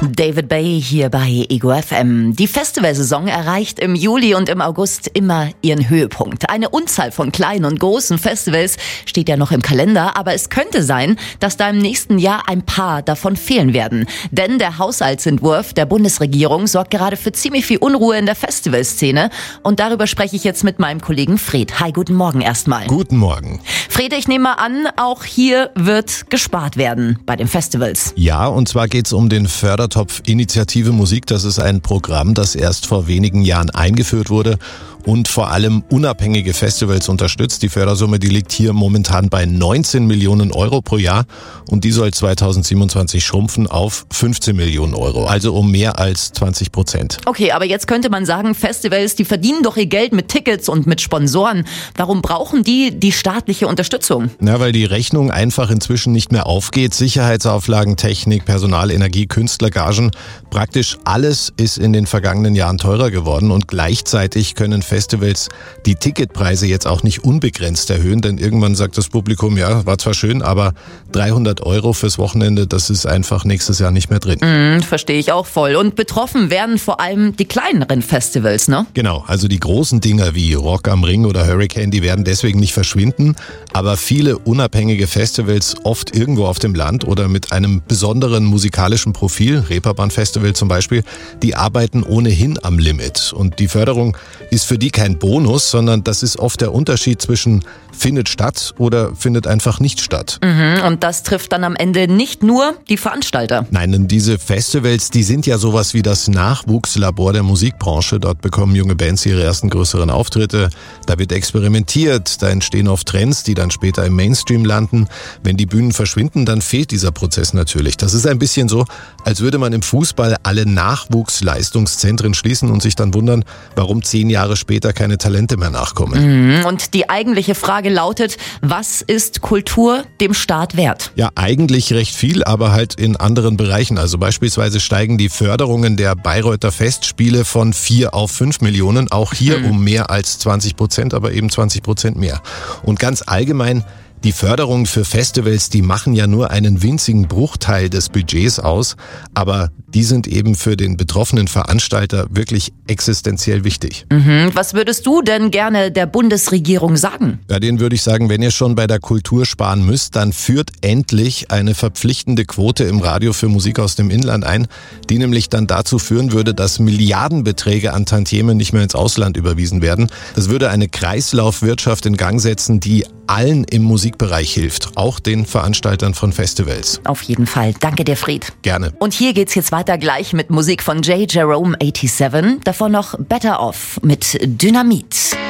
David Bay hier bei Ego FM. Die Festivalsaison erreicht im Juli und im August immer ihren Höhepunkt. Eine Unzahl von kleinen und großen Festivals steht ja noch im Kalender, aber es könnte sein, dass da im nächsten Jahr ein paar davon fehlen werden. Denn der Haushaltsentwurf der Bundesregierung sorgt gerade für ziemlich viel Unruhe in der Festivalszene. Und darüber spreche ich jetzt mit meinem Kollegen Fred. Hi, guten Morgen erstmal. Guten Morgen. Fred, ich nehme mal an, auch hier wird gespart werden bei den Festivals. Ja, und zwar geht es um den Fördertopf Initiative Musik. Das ist ein Programm, das erst vor wenigen Jahren eingeführt wurde und vor allem unabhängige Festivals unterstützt. Die Fördersumme, die liegt hier momentan bei 19 Millionen Euro pro Jahr und die soll 2027 schrumpfen auf 15 Millionen Euro, also um mehr als 20%. Okay, aber jetzt könnte man sagen, Festivals, die verdienen doch ihr Geld mit Tickets und mit Sponsoren. Warum brauchen die staatliche Unterstützung? Na, weil die Rechnung einfach inzwischen nicht mehr aufgeht. Sicherheitsauflagen, Technik, Personal, Energie, Künstlergagen, praktisch alles ist in den vergangenen Jahren teurer geworden und gleichzeitig können Festivals die Ticketpreise jetzt auch nicht unbegrenzt erhöhen, denn irgendwann sagt das Publikum, ja, war zwar schön, aber 300 Euro fürs Wochenende, das ist einfach nächstes Jahr nicht mehr drin. Verstehe ich auch voll. Und betroffen werden vor allem die kleineren Festivals, ne? Genau, also die großen Dinger wie Rock am Ring oder Hurricane, die werden deswegen nicht verschwinden, aber viele unabhängige Festivals, oft irgendwo auf dem Land oder mit einem besonderen musikalischen Profil, Reeperbahn-Festival zum Beispiel, die arbeiten ohnehin am Limit. Und die Förderung ist für die kein Bonus, sondern das ist oft der Unterschied zwischen findet statt oder findet einfach nicht statt. Und das trifft dann am Ende nicht nur die Veranstalter. Nein, denn diese Festivals, die sind ja sowas wie das Nachwuchslabor der Musikbranche. Dort bekommen junge Bands ihre ersten größeren Auftritte. Da wird experimentiert, da entstehen oft Trends, die dann später im Mainstream landen. Wenn die Bühnen verschwinden, dann fehlt dieser Prozess natürlich. Das ist ein bisschen so, als würde man im Fußball alle Nachwuchsleistungszentren schließen und sich dann wundern, warum 10 Jahre später keine Talente mehr nachkommen. Und die eigentliche Frage lautet, was ist Kultur dem Staat wert? Ja, eigentlich recht viel, aber halt in anderen Bereichen. Also beispielsweise steigen die Förderungen der Bayreuther Festspiele von 4 auf 5 Millionen, auch hier um mehr als 20%, aber eben 20% mehr. Und ganz allgemein, die Förderungen für Festivals, die machen ja nur einen winzigen Bruchteil des Budgets aus, aber die sind eben für den betroffenen Veranstalter wirklich existenziell wichtig. Was würdest du denn gerne der Bundesregierung sagen? Ja, denen würde ich sagen, wenn ihr schon bei der Kultur sparen müsst, dann führt endlich eine verpflichtende Quote im Radio für Musik aus dem Inland ein, die nämlich dann dazu führen würde, dass Milliardenbeträge an Tantiemen nicht mehr ins Ausland überwiesen werden. Das würde eine Kreislaufwirtschaft in Gang setzen, die allen im Musikbereich hilft, auch den Veranstaltern von Festivals. Auf jeden Fall. Danke dir, Fred. Gerne. Und hier geht's jetzt weiter gleich mit Musik von J. Jerome 87. Davor noch Better Off mit Dynamit.